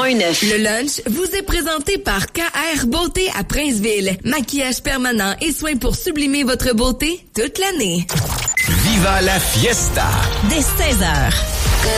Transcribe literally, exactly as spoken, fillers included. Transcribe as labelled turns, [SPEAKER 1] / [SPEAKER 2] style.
[SPEAKER 1] point neuf.
[SPEAKER 2] Le lunch vous est présenté par K R Beauté à Princeville. Maquillage permanent et soins pour sublimer votre beauté toute l'année.
[SPEAKER 3] Viva la fiesta!
[SPEAKER 4] Dès seize heures.